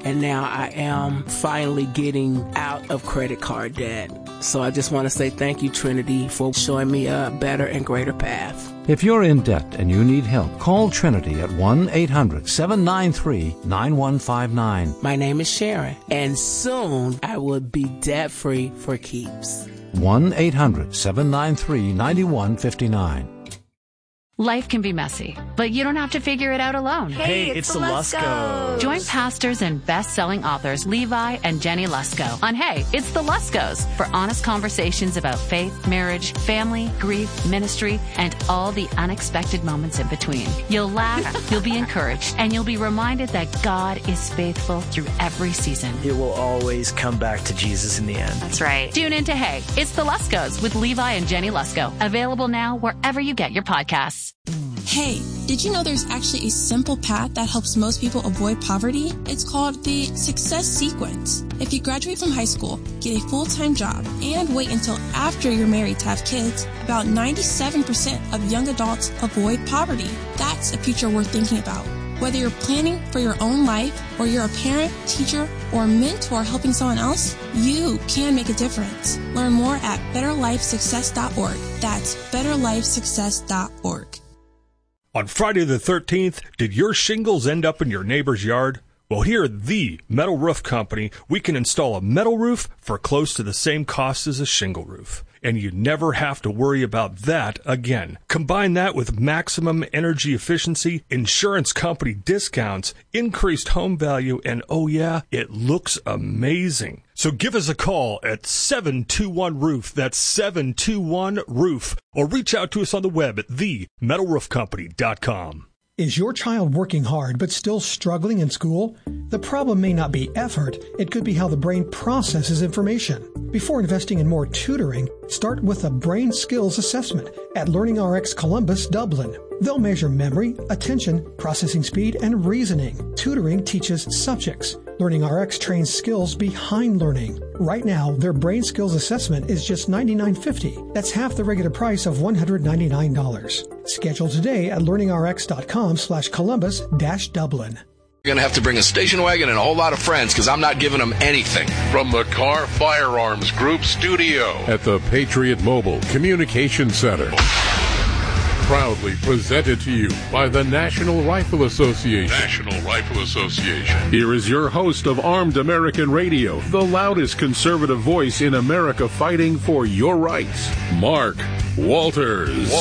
and now I am finally getting out of credit card debt. So I just want to say thank you, Trinity, for showing me a better and greater path. If you're in debt and you need help, call Trinity at 1-800-793-9159. My name is Sharon, and soon I will be debt-free for keeps. 1-800-793-9159. Life can be messy, but you don't have to figure it out alone. Hey, it's the Luskos. Join pastors and best-selling authors Levi and Jenny Lusko on Hey, It's the Luskos for honest conversations about faith, marriage, family, grief, ministry, and all the unexpected moments in between. You'll laugh, you'll be encouraged, and you'll be reminded that God is faithful through every season. It will always come back to Jesus in the end. That's right. Tune in to Hey, It's the Luskos with Levi and Jenny Lusko. Available now wherever you get your podcasts. Hey, did you know there's actually a simple path that helps most people avoid poverty? It's called the Success Sequence. If you graduate from high school, get a full-time job, and wait until after you're married to have kids, about 97% of young adults avoid poverty. That's a future worth thinking about. Whether you're planning for your own life, or you're a parent, teacher, or mentor helping someone else, you can make a difference. Learn more at betterlifesuccess.org. That's betterlifesuccess.org. On Friday the 13th, did your shingles end up in your neighbor's yard? Well, here at the Metal Roof Company, we can install a metal roof for close to the same cost as a shingle roof. And you never have to worry about that again. Combine that with maximum energy efficiency, insurance company discounts, increased home value, and oh yeah, it looks amazing. So give us a call at 721-ROOF. That's 721-ROOF. Or reach out to us on the web at themetalroofcompany.com. Is your child working hard but still struggling in school? The problem may not be effort. It could be how the brain processes information. Before investing in more tutoring, start with a brain skills assessment at LearningRx Columbus, Dublin. They'll measure memory, attention, processing speed, and reasoning. Tutoring teaches subjects. LearningRx trains skills behind learning. Right now, their brain skills assessment is just $99.50. That's half the regular price of $199. Schedule today at learningrx.com/Columbus-Dublin. You're going to have to bring a station wagon and a whole lot of friends because I'm not giving them anything. From the Carr Firearms Group studio at the Patriot Mobile Communication Center. Proudly presented to you by the National Rifle Association. National Rifle Association. Here is your host of Armed American Radio, the loudest conservative voice in America fighting for your rights, Mark Walters.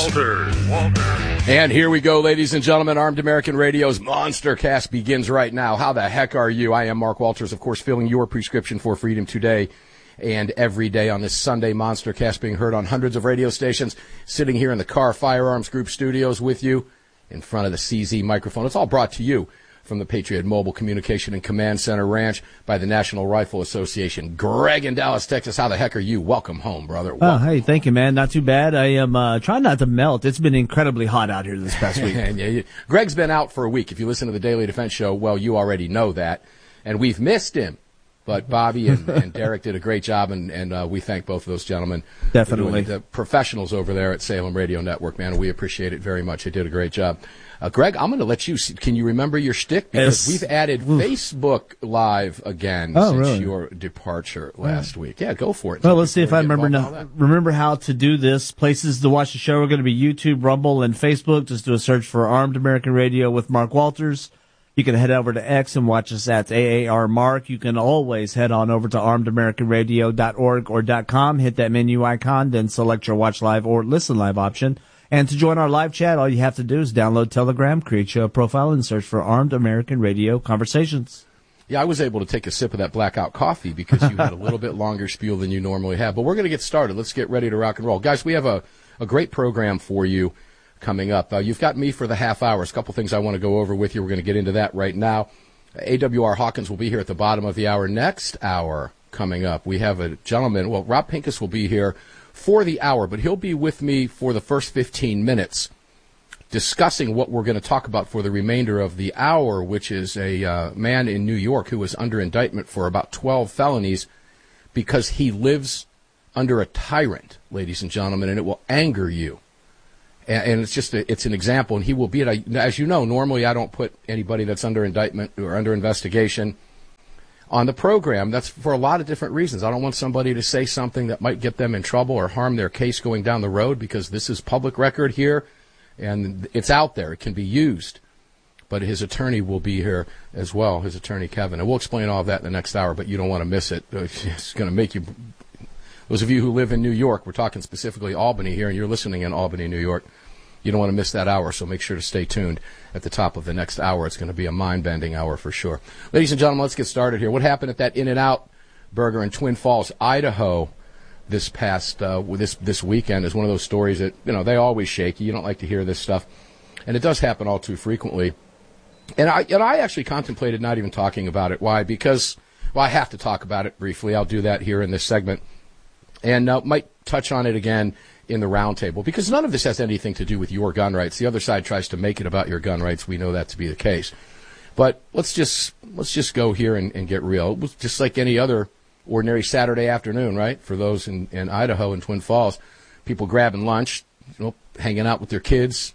And here we go, ladies and gentlemen. Armed American Radio's Monster Cast begins right now. How the heck are you? I am Mark Walters, of course, filling your prescription for freedom today and every day on this Sunday. Monster Cast being heard on hundreds of radio stations, sitting here in the Carr Firearms Group studios with you in front of the CZ microphone. It's all brought to you from the Patriot Mobile Communication and Command Center Ranch by the National Rifle Association. Greg in Dallas, Texas, how the heck are you? Welcome home, brother. Welcome. Hey, thank you, man. Not too bad. I am trying not to melt. It's been incredibly hot out here this past week. Greg's been out for a week. If you listen to the Daily Defense Show, well, you already know that. And we've missed him. But Bobby and Derek did a great job, and we thank both of those gentlemen. Definitely. The professionals over there at Salem Radio Network, man. We appreciate it very much. They did a great job. Greg, I'm going to let you – can you remember your shtick? Because we've added Facebook Live again since your departure last week. Yeah, go for it. Well, let's see if I remember how to do this. Places to watch the show are going to be YouTube, Rumble, and Facebook. Just do a search for Armed American Radio with Mark Walters. You can head over to X and watch us at AAR Mark. You can always head on over to armedamericanradio.org or .com, hit that menu icon, then select your Watch Live or Listen Live option. And to join our live chat, all you have to do is download Telegram, create your profile, and search for Armed American Radio Conversations. Yeah, I was able to take a sip of that blackout coffee because you had a little bit longer spiel than you normally have. But we're going to get started. Let's get ready to rock and roll. Guys, we have a great program for you coming up. You've got me for the half hour. There's a couple things I want to go over with you. We're going to get into that right now. AWR Hawkins will be here at the bottom of the hour. Next hour coming up, we have a gentleman. Well, Rob Pincus will be here for the hour, but he'll be with me for the first 15 minutes discussing what we're going to talk about for the remainder of the hour, which is a man in New York who is under indictment for about 12 felonies because he lives under a tyrant, ladies and gentlemen, and it will anger you. And it's just it's an example, and he will be at as you know, normally I don't put anybody that's under indictment or under investigation on the program. That's for a lot of different reasons. I don't want somebody to say something that might get them in trouble or harm their case going down the road, because this is public record here, and it's out there. It can be used. But his attorney will be here as well, his attorney Kevin. And we'll explain all of that in the next hour, but you don't want to miss it. It's going to make you... Those of you who live in New York, we're talking specifically Albany here, and you're listening in Albany, New York. You don't want to miss that hour, so make sure to stay tuned at the top of the next hour. It's going to be a mind-bending hour for sure. Ladies and gentlemen, let's get started here. What happened at that In-N-Out Burger in Twin Falls, Idaho, this past this weekend is one of those stories that, they always shake you. You don't like to hear this stuff, and it does happen all too frequently. And I actually contemplated not even talking about it. Why? Because, I have to talk about it briefly. I'll do that here in this segment, and might touch on it again in the roundtable, because none of this has anything to do with your gun rights. The other side tries to make it about your gun rights. We know that to be the case. But let's just go here and get real. It was just like any other ordinary Saturday afternoon, right? For those in Idaho and Twin Falls, people grabbing lunch, hanging out with their kids.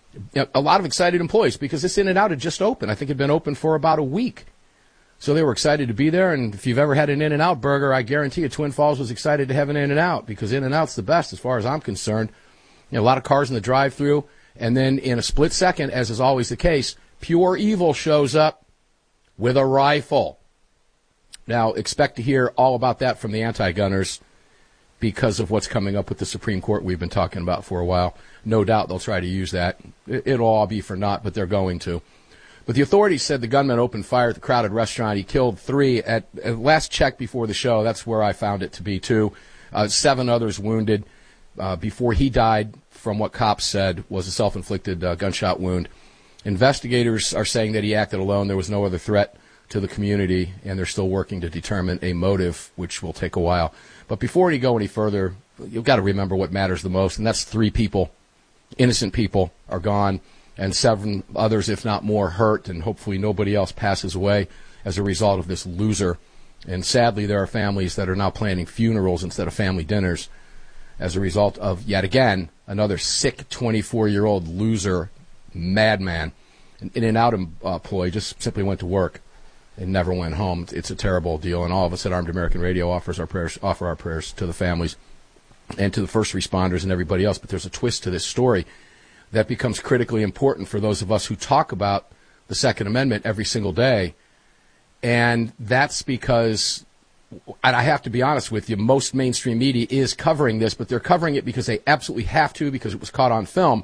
A lot of excited employees, because this In-N-Out had just opened. I think it had been open for about a week. So they were excited to be there, and if you've ever had an In-N-Out burger, I guarantee you Twin Falls was excited to have an In-N-Out, because In-N-Out's the best as far as I'm concerned. A lot of cars in the drive-thru, and then in a split second, as is always the case, pure evil shows up with a rifle. Now, expect to hear all about that from the anti-gunners because of what's coming up with the Supreme Court we've been talking about for a while. No doubt they'll try to use that. It'll all be for naught, but they're going to. But the authorities said the gunman opened fire at the crowded restaurant. He killed 3 at last check before the show. That's where I found it to be, too. 7 others wounded before he died, from what cops said, was a self-inflicted gunshot wound. Investigators are saying that he acted alone. There was no other threat to the community, and they're still working to determine a motive, which will take a while. But before you go any further, you've got to remember what matters the most, and that's 3 people, innocent people, are gone, and 7 others, if not more, hurt, and hopefully nobody else passes away as a result of this loser. And sadly, there are families that are now planning funerals instead of family dinners as a result of, yet again, another sick 24-year-old loser madman. An In-N-Out employee just simply went to work and never went home. It's a terrible deal, and all of us at Armed American Radio offer our prayers to the families and to the first responders and everybody else. But there's a twist to this story that becomes critically important for those of us who talk about the Second Amendment every single day. And that's because, and I have to be honest with you, most mainstream media is covering this, but they're covering it because they absolutely have to, because it was caught on film.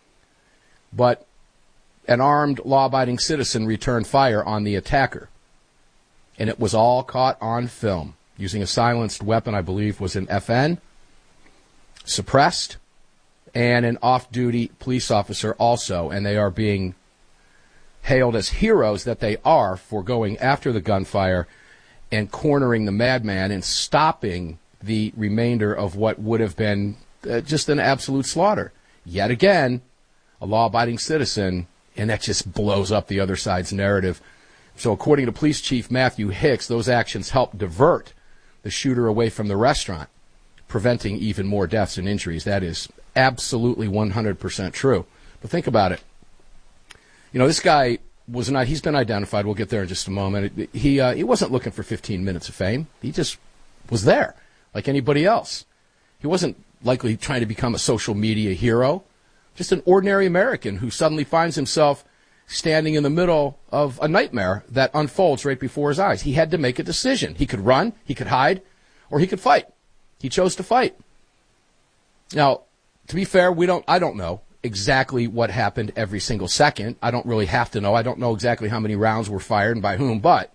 But an armed, law-abiding citizen returned fire on the attacker. And it was all caught on film, using a silenced weapon, I believe was an FN, suppressed, and an off-duty police officer also, and they are being hailed as heroes that they are for going after the gunfire and cornering the madman and stopping the remainder of what would have been just an absolute slaughter. Yet again, a law-abiding citizen, and that just blows up the other side's narrative. So according to Police Chief Matthew Hicks, those actions helped divert the shooter away from the restaurant, preventing even more deaths and injuries. That is absolutely 100% true. But think about it. This guy was not, he's been identified. We'll get there in just a moment. He wasn't looking for 15 minutes of fame. He just was there like anybody else. He wasn't likely trying to become a social media hero. Just an ordinary American who suddenly finds himself standing in the middle of a nightmare that unfolds right before his eyes. He had to make a decision. He could run, he could hide, or he could fight. He chose to fight. Now, to be fair, I don't know exactly what happened every single second. I don't really have to know. I don't know exactly how many rounds were fired and by whom, but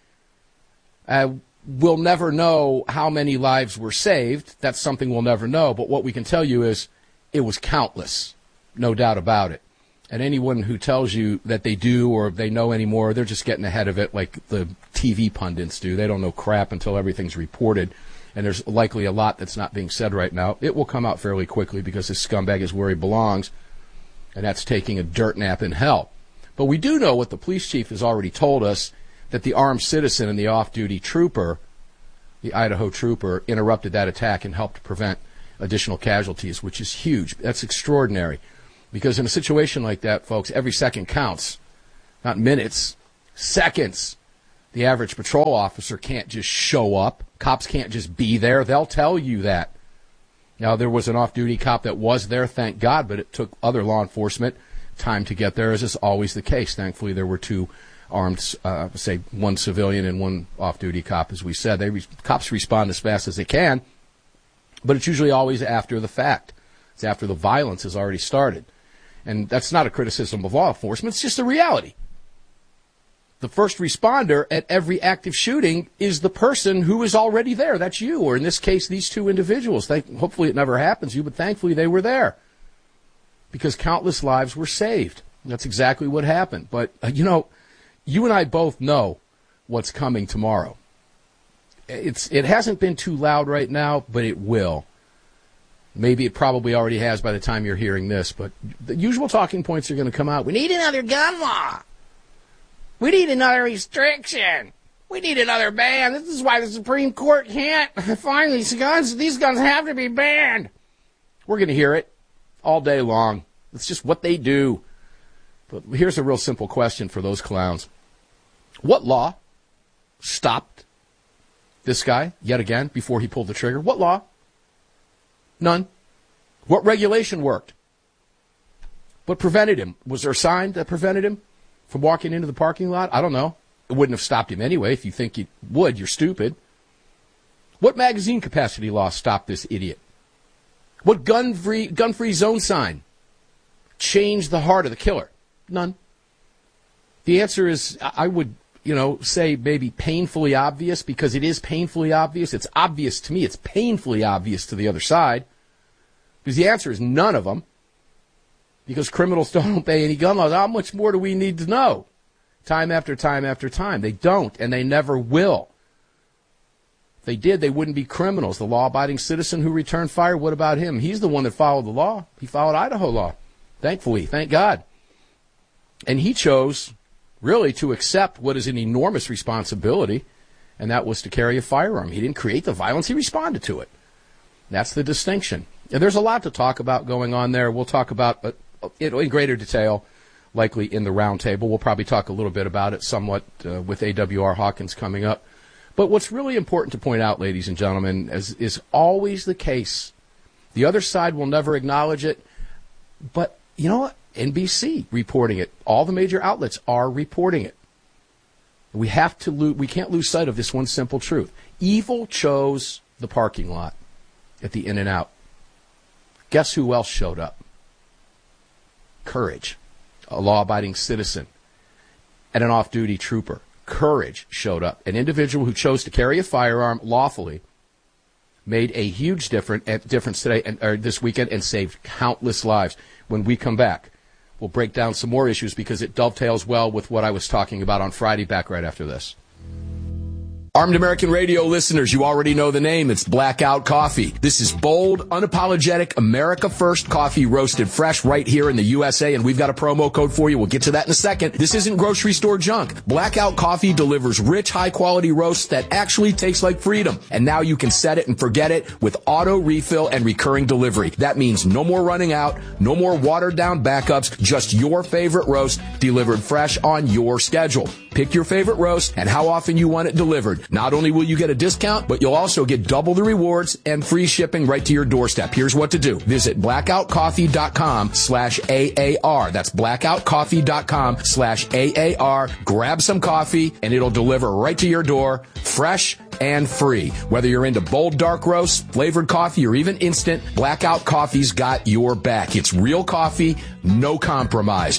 we'll never know how many lives were saved. That's something we'll never know. But what we can tell you is it was countless, no doubt about it. And anyone who tells you that they do or they know anymore, they're just getting ahead of it like the TV pundits do. They don't know crap until everything's reported. And there's likely a lot that's not being said right now. It will come out fairly quickly because this scumbag is where he belongs, and that's taking a dirt nap in hell. But we do know what the police chief has already told us, that the armed citizen and the off-duty trooper, the Idaho trooper, interrupted that attack and helped prevent additional casualties, which is huge. That's extraordinary. Because in a situation like that, folks, every second counts. Not minutes, seconds. The average patrol officer can't just show up. Cops can't just be there. They'll tell you that. Now, there was an off-duty cop that was there, thank God, but it took other law enforcement time to get there, as is always the case. Thankfully, there were two armed, say, one civilian and one off-duty cop, as we said. Cops respond as fast as they can, but it's usually always after the fact. It's after the violence has already started. And that's not a criticism of law enforcement. It's just a reality. The first responder at every active shooting is the person who is already there. That's you, or in this case, these two individuals. Hopefully it never happens to you, but thankfully they were there because countless lives were saved. That's exactly what happened. But, you and I both know what's coming tomorrow. It hasn't been too loud right now, but it will. Maybe it probably already has by the time you're hearing this, but the usual talking points are going to come out. We need another gun law. We need another restriction. We need another ban. This is why the Supreme Court can't find these guns. These guns have to be banned. We're going to hear it all day long. It's just what they do. But here's a real simple question for those clowns. What law stopped this guy yet again before he pulled the trigger? What law? None. What regulation worked? What prevented him? Was there a sign that prevented him from walking into the parking lot? I don't know. It wouldn't have stopped him anyway. If you think it would, you're stupid. What magazine capacity law stopped this idiot? What gun-free zone sign changed the heart of the killer? None. The answer is, I would, say maybe painfully obvious, because it is painfully obvious. It's obvious to me. It's painfully obvious to the other side. Because the answer is none of them. Because criminals don't obey any gun laws. How much more do we need to know? Time after time after time. They don't, and they never will. If they did, they wouldn't be criminals. The law-abiding citizen who returned fire, what about him? He's the one that followed the law. He followed Idaho law. Thankfully, thank God. And he chose, really, to accept what is an enormous responsibility, and that was to carry a firearm. He didn't create the violence. He responded to it. That's the distinction. And there's a lot to talk about going on there. We'll talk about it in greater detail, likely in the roundtable. We'll probably talk a little bit about it somewhat with AWR Hawkins coming up. But what's really important to point out, ladies and gentlemen, is always the case. The other side will never acknowledge it. But you know what? NBC reporting it. All the major outlets are reporting it. We can't lose sight of this one simple truth. Evil chose the parking lot at the In-N-Out. Guess who else showed up? Courage, a law-abiding citizen, and an off-duty trooper. Courage showed up. An individual who chose to carry a firearm lawfully made a huge difference today or this weekend and saved countless lives. When we come back, we'll break down some more issues because it dovetails well with what I was talking about on Friday, back right after this. Armed American Radio listeners, you already know the name. It's Blackout Coffee. This is bold, unapologetic, America First coffee roasted fresh right here in the USA, and we've got a promo code for you. We'll get to that in a second. This isn't grocery store junk. Blackout Coffee delivers rich, high-quality roasts that actually taste like freedom. And now you can set it and forget it with auto refill and recurring delivery. That means no more running out, no more watered-down backups, just your favorite roast delivered fresh on your schedule. Pick your favorite roast and how often you want it delivered. Not only will you get a discount, but you'll also get double the rewards and free shipping right to your doorstep. Here's what to do. Visit blackoutcoffee.com/AAR. That's blackoutcoffee.com/AAR. Grab some coffee and it'll deliver right to your door, fresh and free. Whether you're into bold dark roasts, flavored coffee, or even instant, Blackout Coffee's got your back. It's real coffee, no compromise.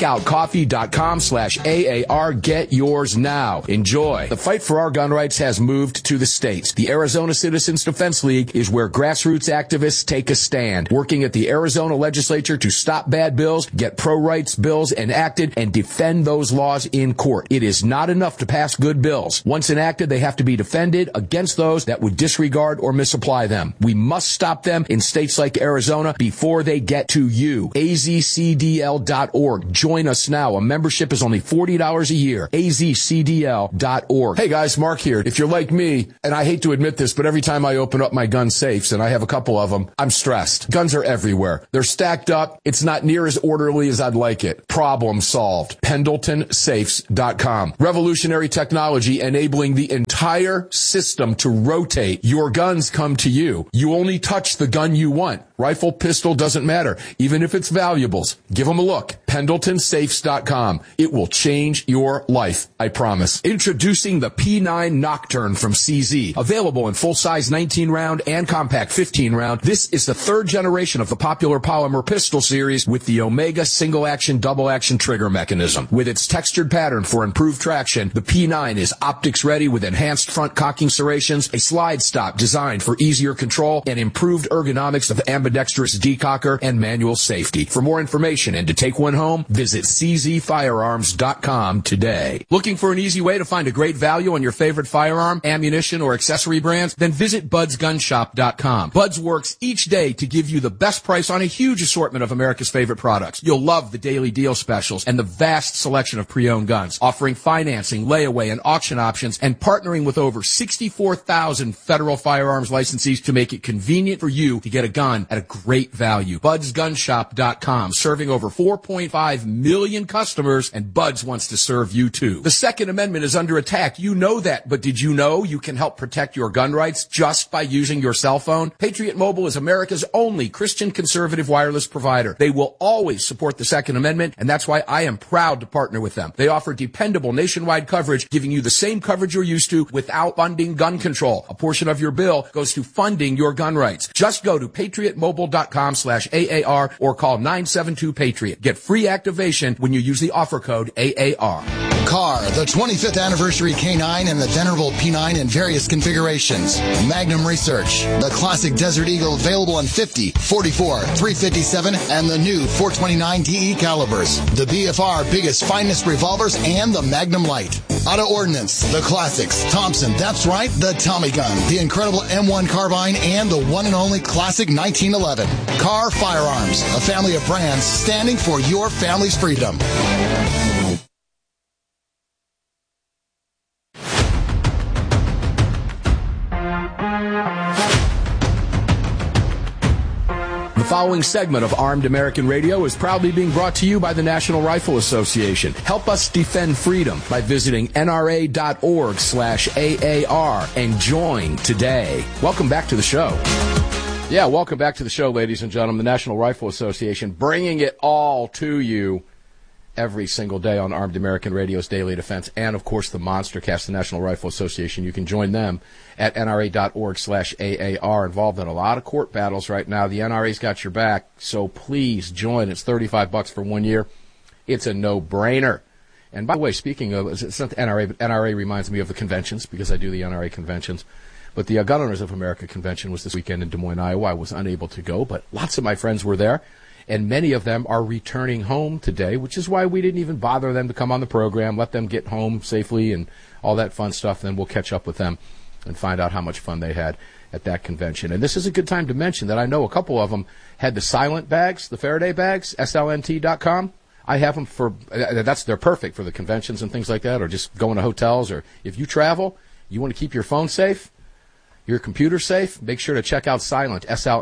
Blackoutcoffee.com/AAR. Get yours now. Enjoy. The fight for our gun rights has moved to the states. The Arizona Citizens Defense League is where grassroots activists take a stand, working at the Arizona legislature to stop bad bills, get pro-rights bills enacted, and defend those laws in court. It is not enough to pass good bills. Once enacted, they have to be defended recommended against those that would disregard or misapply them. We must stop them in states like Arizona before they get to you. azcdl.org. Join us now. A membership is only $40 a year. azcdl.org. Hey guys, Mark here. If you're like me, and I hate to admit this, but every time I open up my gun safes, and I have a couple of them, I'm stressed. Guns are everywhere. They're stacked up. It's not near as orderly as I'd like it. Problem solved. PendletonSafes.com. Revolutionary technology enabling the entire system to rotate. Your guns come to you. You only touch the gun you want. Rifle, pistol, doesn't matter. Even if it's valuables. Give them a look. PendletonSafes.com. It will change your life, I promise. Introducing the P9 Nocturne from CZ. Available in full-size 19-round and compact 15-round. This is the third generation of the popular polymer pistol series with the Omega single-action, double-action trigger mechanism. With its textured pattern for improved traction, the P9 is optics-ready with enhanced front cocking serrations, a slide stop designed for easier control, and improved ergonomics of ambidextrous decocker and manual safety. For more information and to take one home, visit czfirearms.com today. Looking for an easy way to find a great value on your favorite firearm, ammunition, or accessory brands? Then visit budsgunshop.com. Buds works each day to give you the best price on a huge assortment of America's favorite products. You'll love the daily deal specials and the vast selection of pre-owned guns, offering financing, layaway, and auction options, and partnering with over 64,000 federal firearms licensees to make it convenient for you to get a gun at a great value. budsgunshop.com, serving over 4.5 million customers, and Buds wants to serve you too. The Second Amendment is under attack. You know that, but did you know you can help protect your gun rights just by using your cell phone? Patriot Mobile is America's only Christian conservative wireless provider. They will always support the Second Amendment, and that's why I am proud to partner with them. They offer dependable nationwide coverage, giving you the same coverage you're used to without funding gun control. A portion of your bill goes to funding your gun rights. Just go to patriotmobile.com/AAR or call 972-PATRIOT. Get free activation when you use the offer code AAR. Car, the 25th anniversary K9 and the Venerable P9 in various configurations. Magnum Research, the classic Desert Eagle available in 50, 44, 357, and the new 429 DE calibers. The BFR biggest, finest revolvers and the Magnum Light. Auto Ordnance, the classics. Thompson, that's right, the Tommy gun, the incredible M1 carbine, and the one and only classic 1911. Car Firearms, a family of brands standing for your family's freedom. The following segment of Armed American Radio is proudly being brought to you by the National Rifle Association. Help us defend freedom by visiting nra.org/AAR and join today. Welcome back to the show. Yeah, welcome back to the show, ladies and gentlemen. The National Rifle Association bringing it all to you every single day on Armed American Radio's Daily Defense, and, of course, the Monstercast, the National Rifle Association. You can join them at nra.org/AAR. Involved in a lot of court battles right now. The NRA's got your back, so please join. It's $35 for 1 year. It's a no-brainer. And, by the way, speaking of, it's not the NRA, but NRA reminds me of the conventions, because I do the NRA conventions. But the Gun Owners of America convention was this weekend in Des Moines, Iowa. I was unable to go, but lots of my friends were there. And many of them are returning home today, which is why we didn't even bother them to come on the program, let them get home safely and all that fun stuff. Then we'll catch up with them and find out how much fun they had at that convention. And this is a good time to mention that I know a couple of them had the silent bags, the Faraday bags, slnt.com. I have them they're perfect for the conventions and things like that, or just going to hotels, or if you travel, you want to keep your phone safe, your computer safe, make sure to check out Silent,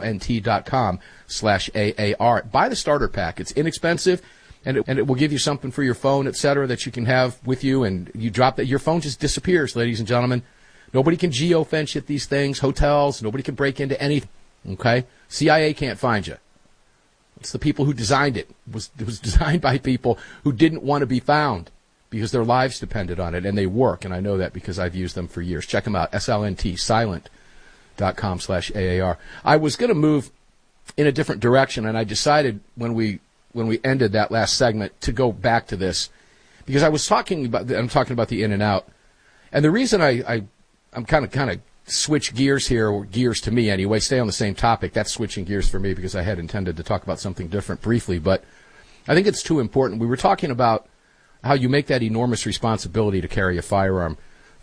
slnt.com/AAR. Buy the starter pack. It's inexpensive, and it will give you something for your phone, etc., that you can have with you, and you drop that. Your phone just disappears, ladies and gentlemen. Nobody can geofence at these things, hotels. Nobody can break into anything, okay? CIA can't find you. It's the people who designed it. It was designed by people who didn't want to be found, because their lives depended on it, and they work, and I know that because I've used them for years. Check them out, SLNT, silent.com/AAR. I was going to move in a different direction, and I decided when we ended that last segment to go back to this, because I'm talking about the in and out, and the reason I'm kind of switch gears here, or gears to me anyway, stay on the same topic. That's switching gears for me, because I had intended to talk about something different briefly, but I think it's too important. We were talking about how you make that enormous responsibility to carry a firearm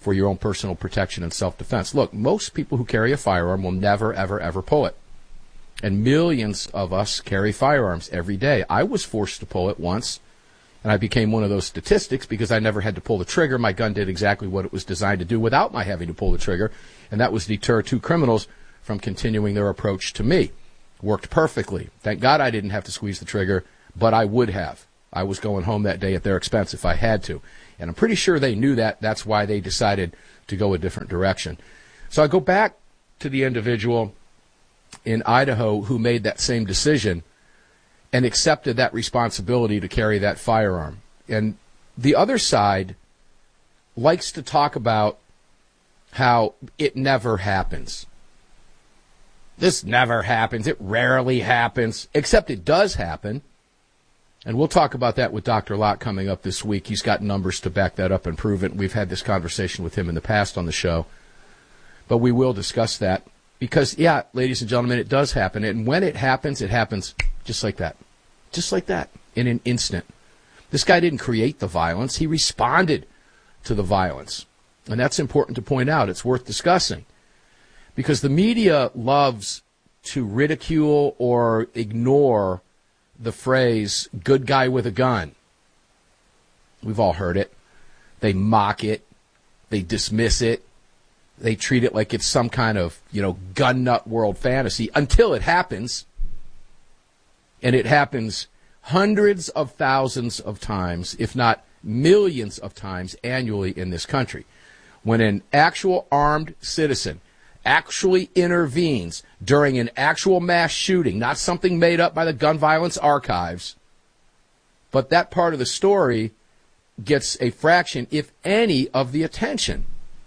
for your own personal protection and self-defense. Look, most people who carry a firearm will never, ever, ever pull it. And millions of us carry firearms every day. I was forced to pull it once, and I became one of those statistics because I never had to pull the trigger. My gun did exactly what it was designed to do without my having to pull the trigger, and that was deter two criminals from continuing their approach to me. Worked perfectly. Thank God I didn't have to squeeze the trigger, but I would have. I was going home that day at their expense if I had to. And I'm pretty sure they knew that. That's why they decided to go a different direction. So I go back to the individual in Idaho who made that same decision and accepted that responsibility to carry that firearm. And the other side likes to talk about how it never happens. This never happens. It rarely happens, except it does happen. And we'll talk about that with Dr. Lott coming up this week. He's got numbers to back that up and prove it. We've had this conversation with him in the past on the show. But we will discuss that because, yeah, ladies and gentlemen, it does happen. And when it happens just like that. Just like that, in an instant. This guy didn't create the violence. He responded to the violence. And that's important to point out. It's worth discussing. Because the media loves to ridicule or ignore the phrase, good guy with a gun. We've all heard it. They mock it. They dismiss it. They treat it like it's some kind of, gun nut world fantasy until it happens. And it happens hundreds of thousands of times, if not millions of times annually in this country. When an actual armed citizen actually intervenes during an actual mass shooting, not something made up by the gun violence archives, but that part of the story gets a fraction, if any, of the attention.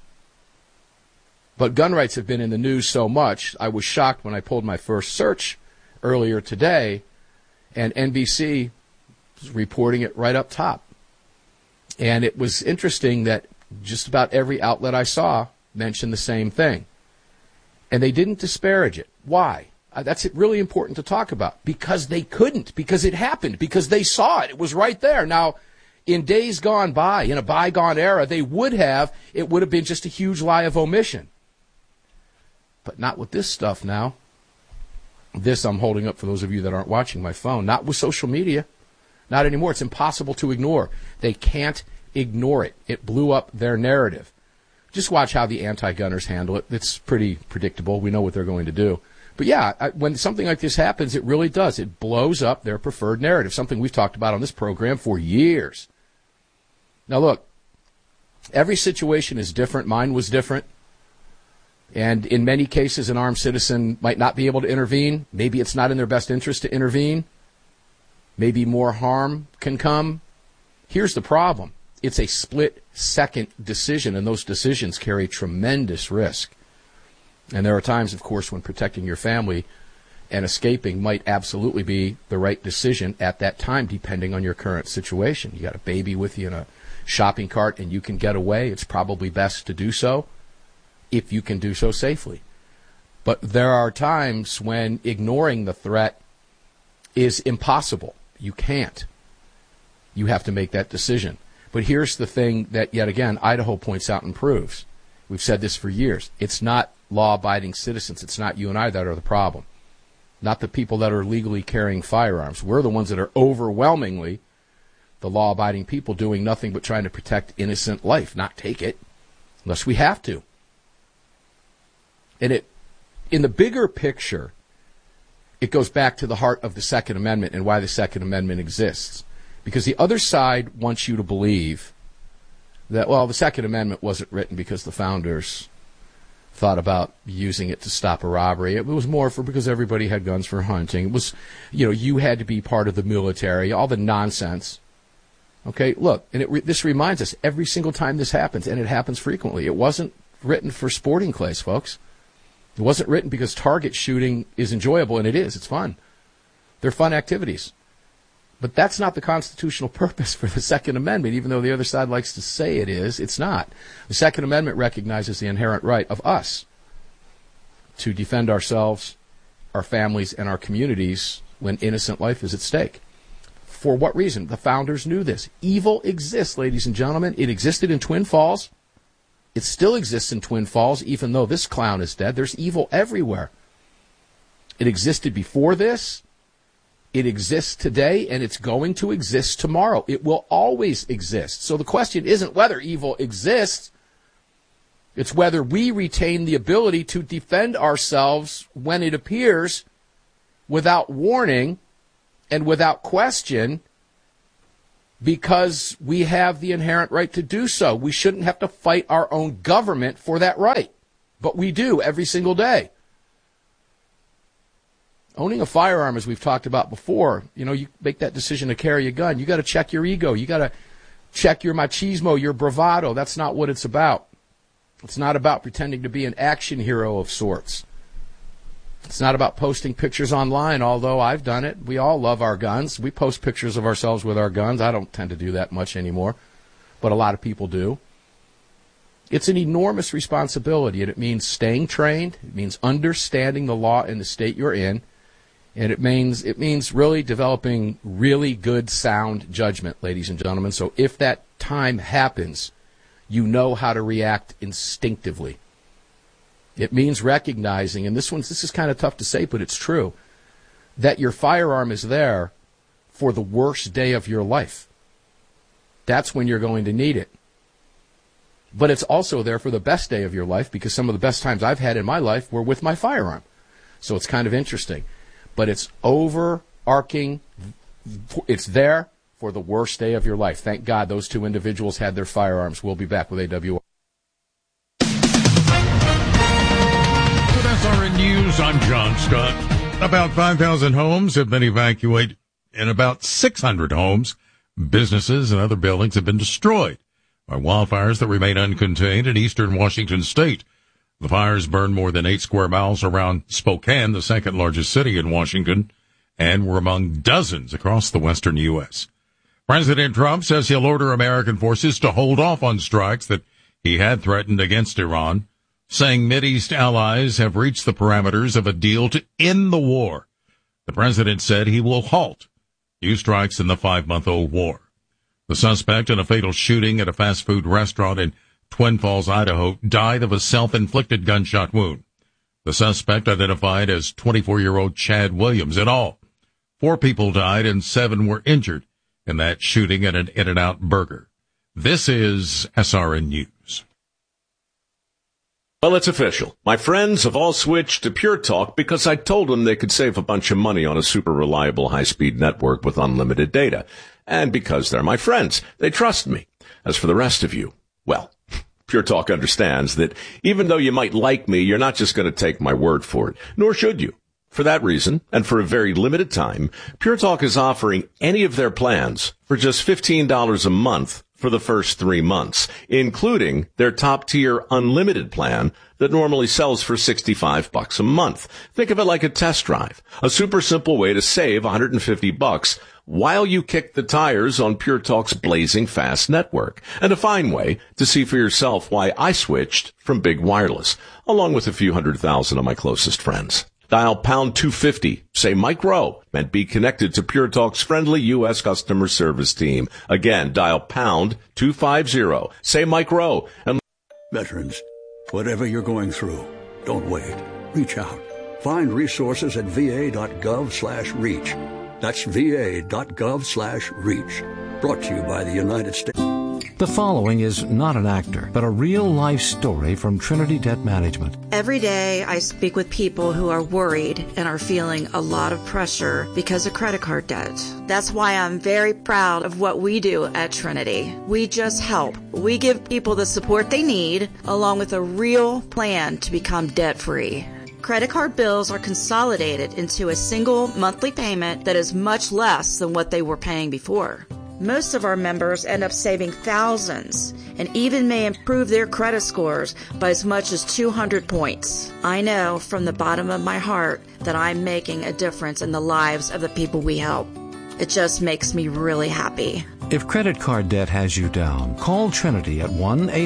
But gun rights have been in the news so much, I was shocked when I pulled my first search earlier today, and NBC was reporting it right up top. And it was interesting that just about every outlet I saw mentioned the same thing. And they didn't disparage it. Why? That's really important to talk about. Because they couldn't. Because it happened. Because they saw it. It was right there. Now, in days gone by, in a bygone era, they would have. It would have been just a huge lie of omission. But not with this stuff now. This I'm holding up for those of you that aren't watching my phone. Not with social media. Not anymore. It's impossible to ignore. They can't ignore it. It blew up their narrative. Just watch how the anti-gunners handle it. It's pretty predictable. We know what they're going to do. But yeah, when something like this happens, it really does. It blows up their preferred narrative, something we've talked about on this program for years. Now look, every situation is different. Mine was different. And in many cases, an armed citizen might not be able to intervene. Maybe it's not in their best interest to intervene. Maybe more harm can come. Here's the problem. It's a split-second decision, and those decisions carry tremendous risk. And there are times, of course, when protecting your family and escaping might absolutely be the right decision at that time, depending on your current situation. You got a baby with you in a shopping cart and you can get away. It's probably best to do so if you can do so safely. But there are times when ignoring the threat is impossible. You can't. You have to make that decision. But here's the thing that, yet again, Idaho points out and proves. We've said this for years. It's not law-abiding citizens. It's not you and I that are the problem. Not the people that are legally carrying firearms. We're the ones that are overwhelmingly the law-abiding people doing nothing but trying to protect innocent life, not take it, unless we have to. And in the bigger picture, it goes back to the heart of the Second Amendment and why the Second Amendment exists. Because the other side wants you to believe that, well, the Second Amendment wasn't written because the founders thought about using it to stop a robbery. It was more because everybody had guns for hunting. It was, you had to be part of the military, all the nonsense. Okay, look, and this reminds us every single time this happens, and it happens frequently. It wasn't written for sporting clays, folks. It wasn't written because target shooting is enjoyable, and it is. It's fun. They're fun activities. But that's not the constitutional purpose for the Second Amendment, even though the other side likes to say it is. It's not. The Second Amendment recognizes the inherent right of us to defend ourselves, our families, and our communities when innocent life is at stake. For what reason? The founders knew this. Evil exists, ladies and gentlemen. It existed in Twin Falls. It still exists in Twin Falls, even though this clown is dead. There's evil everywhere. It existed before this. It exists today, and it's going to exist tomorrow. It will always exist. So the question isn't whether evil exists. It's whether we retain the ability to defend ourselves when it appears without warning and without question, because we have the inherent right to do so. We shouldn't have to fight our own government for that right, but we do every single day. Owning a firearm, as we've talked about before, you make that decision to carry a gun. You got to check your ego. You got to check your machismo, your bravado. That's not what it's about. It's not about pretending to be an action hero of sorts. It's not about posting pictures online, although I've done it. We all love our guns. We post pictures of ourselves with our guns. I don't tend to do that much anymore, but a lot of people do. It's an enormous responsibility, and it means staying trained. It means understanding the law in the state you're in. And it means really developing really good, sound judgment, ladies and gentlemen. So if that time happens, you know how to react instinctively. It means recognizing, and this is kind of tough to say, but it's true, that your firearm is there for the worst day of your life. That's when you're going to need it. But it's also there for the best day of your life, because some of the best times I've had in my life were with my firearm. So it's kind of interesting. But it's overarching. It's there for the worst day of your life. Thank God those two individuals had their firearms. We'll be back with AWR. With SRN News, I'm John Scott. About 5,000 homes have been evacuated, and about 600 homes, businesses, and other buildings have been destroyed by wildfires that remain uncontained in eastern Washington state. The fires burned more than 8 square miles around Spokane, the second largest city in Washington, and were among dozens across the western U.S. President Trump says he'll order American forces to hold off on strikes that he had threatened against Iran, saying Mideast allies have reached the parameters of a deal to end the war. The president said he will halt new strikes in the 5-month-old war. The suspect in a fatal shooting at a fast food restaurant in Twin Falls, Idaho, died of a self-inflicted gunshot wound. The suspect, identified as 24-year-old Chad Williams. In all, 4 people died and 7 were injured in that shooting at an In-N-Out Burger. This is SRN News. Well, it's official. My friends have all switched to Pure Talk because I told them they could save a bunch of money on a super reliable high-speed network with unlimited data. And because they're my friends, they trust me. As for the rest of you, well, Pure Talk understands that even though you might like me, you're not just going to take my word for it, nor should you. For that reason, and for a very limited time, Pure Talk is offering any of their plans for just $15 a month for the first 3 months, including their top-tier unlimited plan that normally sells for $65 a month. Think of it like a test drive, a super simple way to save $150 while you kick the tires on Pure Talk's blazing fast network, and a fine way to see for yourself why I switched from big wireless, along with a few 100,000 of my closest friends. Dial pound 250, say Mike Rowe, and be connected to Pure Talk's friendly U.S. customer service team. Again, dial pound 250, say Mike Rowe. And veterans, whatever you're going through, don't wait. Reach out. Find resources at va.gov/reach. That's va.gov/reach. Brought to you by the United States. The following is not an actor, but a real-life story from Trinity Debt Management. Every day I speak with people who are worried and are feeling a lot of pressure because of credit card debt. That's why I'm very proud of what we do at Trinity. We just help. We give people the support they need, along with a real plan to become debt-free. Credit card bills are consolidated into a single monthly payment that is much less than what they were paying before. Most of our members end up saving thousands and even may improve their credit scores by as much as 200 points. I know from the bottom of my heart that I'm making a difference in the lives of the people we help. It just makes me really happy. If credit card debt has you down, call Trinity at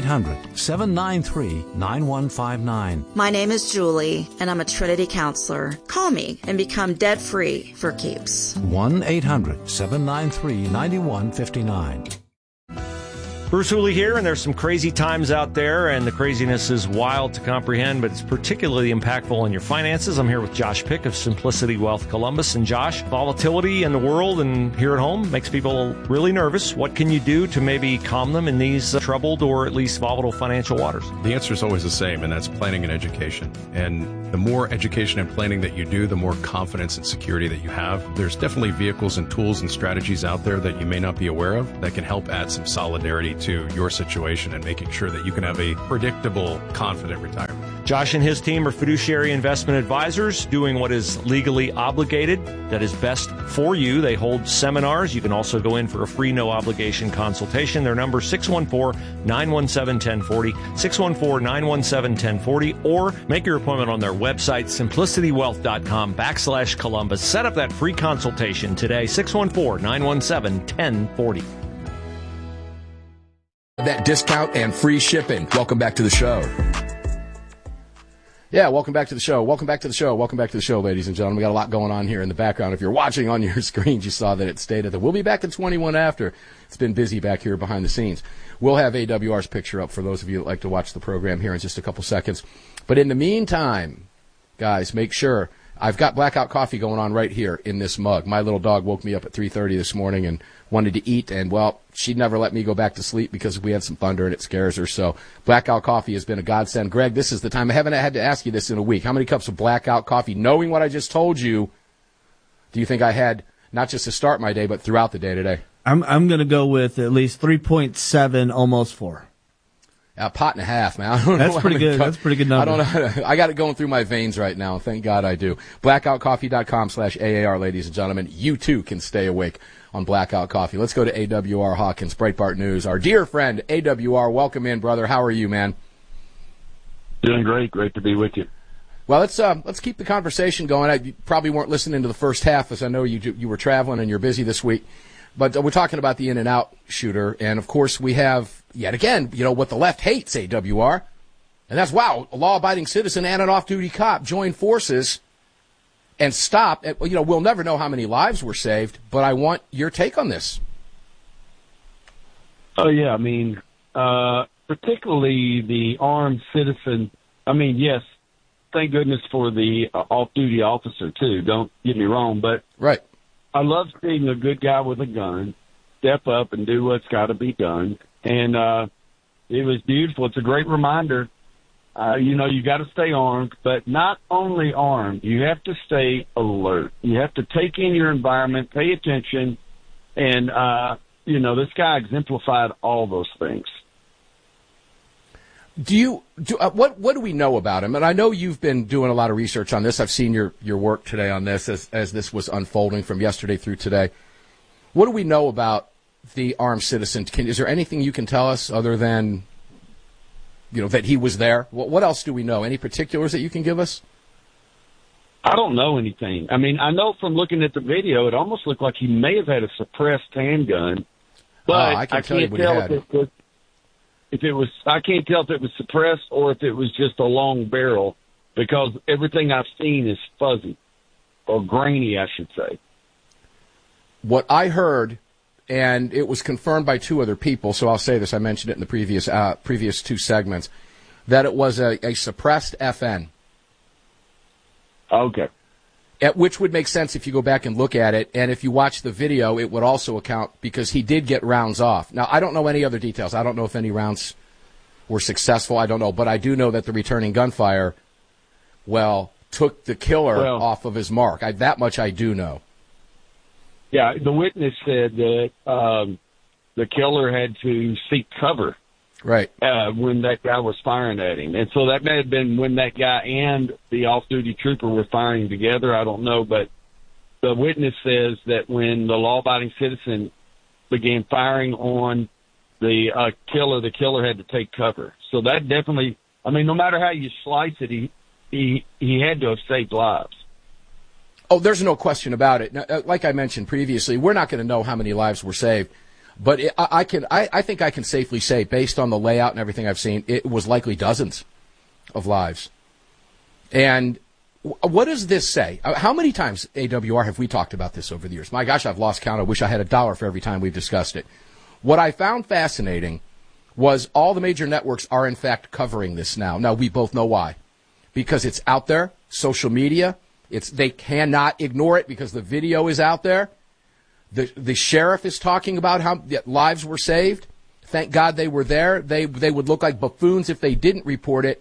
1-800-793-9159. My name is Julie, and I'm a Trinity counselor. Call me and become debt-free for keeps. 1-800-793-9159. Bruce Hooley here, and there's some crazy times out there, and the craziness is wild to comprehend, but it's particularly impactful on your finances. I'm here with Josh Pick of Simplicity Wealth Columbus. And Josh, volatility in the world and here at home makes people really nervous. What can you do to maybe calm them in these troubled or at least volatile financial waters? The answer is always the same, and that's planning and education. And the more education and planning that you do, the more confidence and security that you have. There's definitely vehicles and tools and strategies out there that you may not be aware of that can help add some solidarity to your situation and making sure that you can have a predictable, confident retirement. Josh and his team are fiduciary investment advisors doing what is legally obligated, that is best for you. They hold seminars. You can also go in for a free, no-obligation consultation. Their number is 614-917-1040, 614-917-1040, or make your appointment on their website, simplicitywealth.com/Columbus. Set up that free consultation today, 614-917-1040. That discount and free shipping. Welcome back to the show. Yeah, welcome back to the show. Welcome back to the show. Welcome back to the show, ladies and gentlemen. We got a lot going on here in the background. If you're watching on your screens, you saw that it stated that we'll be back at 21 after. It's been busy back here behind the scenes. We'll have AWR's picture up for those of you that like to watch the program here in just a couple seconds. But in the meantime, guys, make sure I've got Blackout Coffee going on right here in this mug. My little dog woke me up at 3:30 this morning and wanted to eat, and, well, she'd never let me go back to sleep because we had some thunder and it scares her. So Blackout Coffee has been a godsend. Greg, this is the time. I haven't had to ask you this in a week. How many cups of Blackout Coffee, knowing what I just told you, do you think I had not just to start my day but throughout the day today? I'm going to go with at least 3.7, almost 4. A pot and a half, man. I don't know. That's pretty good. That's a pretty good number. I don't know. I got it going through my veins right now. Thank God I do. BlackoutCoffee.com/AAR, ladies and gentlemen. You too can stay awake on Blackout Coffee. Let's go to AWR Hawkins, Breitbart News. Our dear friend, AWR, welcome in, brother. How are you, man? Doing great. Great to be with you. Well, let's keep the conversation going. You probably weren't listening to the first half, as I know you were traveling and you're busy this week. But we're talking about the in-and-out shooter, and of course we have, yet again, what the left hates, AWR, and that's, wow, a law-abiding citizen and an off-duty cop join forces and stop. We'll never know how many lives were saved, but I want your take on this. Oh, yeah, particularly the armed citizen. Yes, thank goodness for the off-duty officer, too. Don't get me wrong, but right. I love seeing a good guy with a gun step up and do what's got to be done. And it was beautiful. It's a great reminder. You got to stay armed, but not only armed. You have to stay alert. You have to take in your environment, pay attention, and, this guy exemplified all those things. What do we know about him? And I know you've been doing a lot of research on this. I've seen your work today on this as this was unfolding from yesterday through today. What do we know about the armed citizen? Is there anything you can tell us other than, that he was there? What else do we know? Any particulars that you can give us? I don't know anything. I know from looking at the video, it almost looked like he may have had a suppressed handgun, but I can't tell if it was suppressed or if it was just a long barrel, because everything I've seen is fuzzy or grainy, I should say. What I heard, and it was confirmed by two other people, so I'll say this, I mentioned it in the previous two segments, that it was a suppressed FN. Okay. Which would make sense if you go back and look at it, and if you watch the video, it would also account, because he did get rounds off. Now, I don't know any other details. I don't know if any rounds were successful. I don't know, but I do know that the returning gunfire, took the killer off of his mark. That much I do know. Yeah, the witness said that the killer had to seek cover. Right. When that guy was firing at him. And so that may have been when that guy and the off-duty trooper were firing together. I don't know. But the witness says that when the law-abiding citizen began firing on the killer had to take cover. So that definitely, no matter how you slice it, he had to have saved lives. Oh, there's no question about it. Now, like I mentioned previously, we're not going to know how many lives were saved. But I think I can safely say, based on the layout and everything I've seen, it was likely dozens of lives. And what does this say? How many times, AWR, have we talked about this over the years? My gosh, I've lost count. I wish I had $1 for every time we've discussed it. What I found fascinating was all the major networks are, in fact, covering this now. Now, we both know why. Because it's out there, social media. They cannot ignore it because the video is out there. The sheriff is talking about how lives were saved. Thank God they were there. They would look like buffoons if they didn't report it.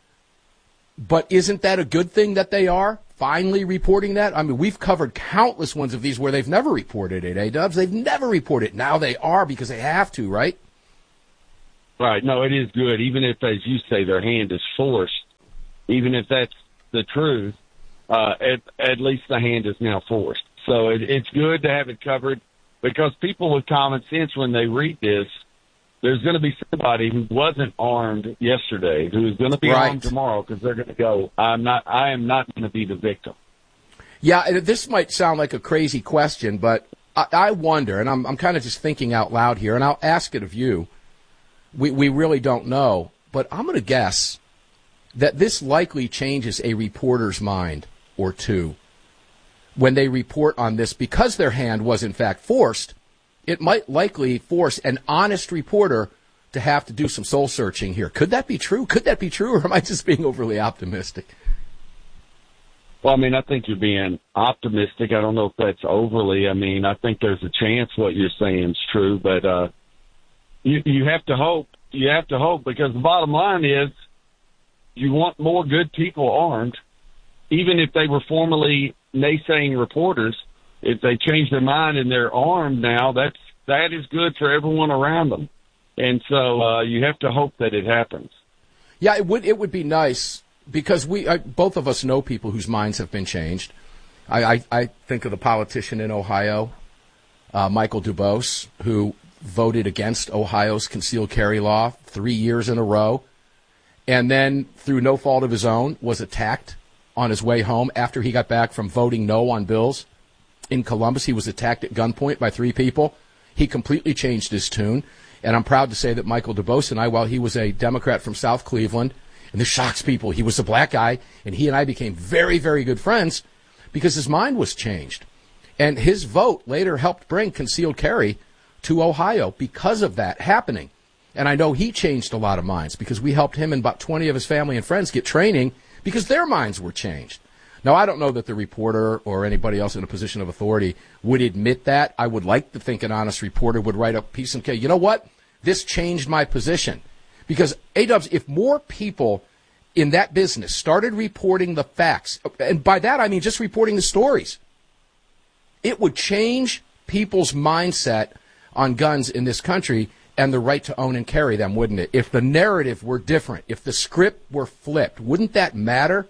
But isn't that a good thing that they are finally reporting that? I mean, we've covered countless ones of these where they've never reported it, A-Dubs. They've never reported it. Now they are because they have to, right? Right. No, it is good. Even if, as you say, their hand is forced, even if that's the truth, at least the hand is now forced. So it's good to have it covered because people with common sense, when they read this, there's going to be somebody who wasn't armed yesterday who is going to be armed tomorrow because they're going to go, I am not going to be the victim. Yeah, this might sound like a crazy question, but I wonder, and I'm kind of just thinking out loud here, and I'll ask it of you. We really don't know, but I'm going to guess that this likely changes a reporter's mind or two. When they report on this, because their hand was in fact forced, it might likely force an honest reporter to have to do some soul searching here. Could that be true? Could that be true, or am I just being overly optimistic? Well, I mean, I think you're being optimistic. I don't know if that's overly. I mean, I think there's a chance what you're saying is true, but you have to hope. You have to hope because the bottom line is you want more good people armed, even if they were formerly naysaying reporters. If they change their mind and they're armed now, that is good for everyone around them. And so you have to hope that it happens. Yeah, it would be nice because both of us know people whose minds have been changed. I think of the politician in Ohio, Michael Dubose, who voted against Ohio's concealed carry law 3 years in a row, and then through no fault of his own was attacked on his way home after he got back from voting no on bills. In Columbus, he was attacked at gunpoint by 3 people. He completely changed his tune. And I'm proud to say that Michael Dubose and I, while he was a Democrat from South Cleveland, and this shocks people, he was a black guy, and he and I became very, very good friends because his mind was changed. And his vote later helped bring concealed carry to Ohio because of that happening. And I know he changed a lot of minds because we helped him and about 20 of his family and friends get training because their minds were changed. Now, I don't know that the reporter or anybody else in a position of authority would admit that. I would like to think an honest reporter would write a piece and say, you know what? This changed my position. Because, A-Dubs, if more people in that business started reporting the facts, and by that I mean just reporting the stories, it would change people's mindset on guns in this country and the right to own and carry them, wouldn't it? If the narrative were different, if the script were flipped, wouldn't that matter?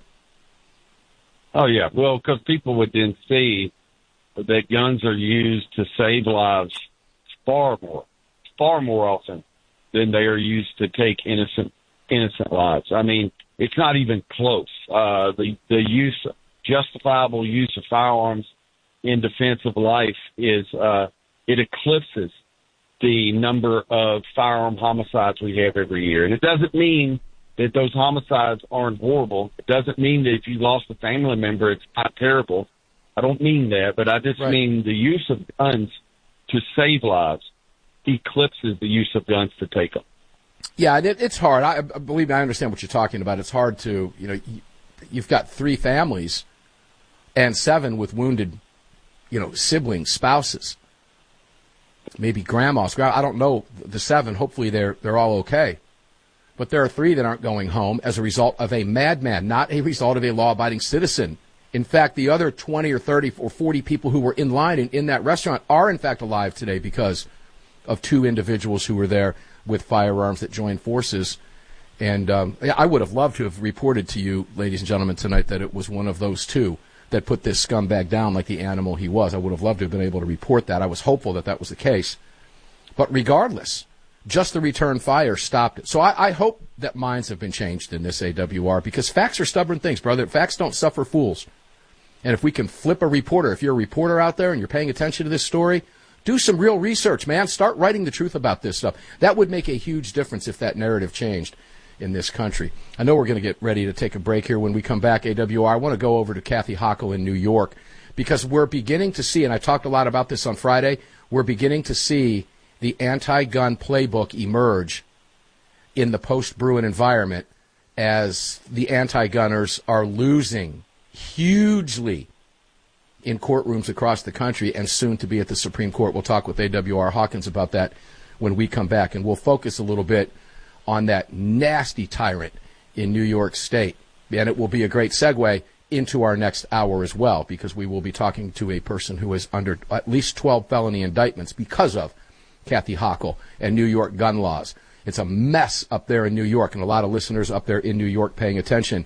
Oh, yeah. Well, because people would then see that guns are used to save lives far more often than they are used to take innocent lives. I mean, it's not even close. The justifiable use of firearms in defense of life is it eclipses the number of firearm homicides we have every year. And it doesn't mean that those homicides aren't horrible. It doesn't mean that if you lost a family member, it's not terrible. I don't mean that, but I just mean the use of guns to save lives eclipses the use of guns to take them. Yeah, it's hard. I believe me, I understand what you're talking about. It's hard to, you've got 3 families and 7 with wounded, siblings, spouses, maybe grandmas. I don't know the 7. Hopefully they're all okay. But there are 3 that aren't going home as a result of a madman, not a result of a law-abiding citizen. In fact, the other 20 or 30 or 40 people who were in line in that restaurant are, in fact, alive today because of 2 individuals who were there with firearms that joined forces. And I would have loved to have reported to you, ladies and gentlemen, tonight that it was one of those 2 that put this scumbag down like the animal he was. I would have loved to have been able to report that. I was hopeful that that was the case. But regardless, just the return fire stopped it. So I hope that minds have been changed in this AWR because facts are stubborn things, brother. Facts don't suffer fools. And if we can flip a reporter, if you're a reporter out there and you're paying attention to this story, do some real research, man. Start writing the truth about this stuff. That would make a huge difference if that narrative changed in this country. I know we're going to get ready to take a break here. When we come back, AWR, I want to go over to Kathy Hochul in New York because we're beginning to see, and I talked a lot about this on Friday, we're beginning to see the anti-gun playbook emerge in the post-Bruen environment as the anti-gunners are losing hugely in courtrooms across the country and soon to be at the Supreme Court. We'll talk with A.W.R. Hawkins about that when we come back, and we'll focus a little bit on that nasty tyrant in New York State. And it will be a great segue into our next hour as well, because we will be talking to a person who is under at least 12 felony indictments because of Kathy Hochul and New York gun laws. It's a mess up there in New York, and a lot of listeners up there in New York paying attention.